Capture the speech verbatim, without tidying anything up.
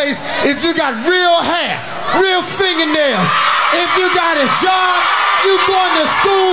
place if you got real hair, real fingernails. If you got a job, you going to school